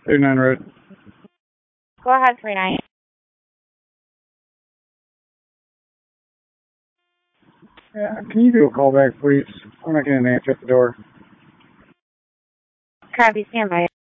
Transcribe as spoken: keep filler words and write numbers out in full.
thirty-nine Road. Go ahead, thirty-nine. Yeah, can you do a call back, please? I'm not getting an answer at the door. Copy, stand by.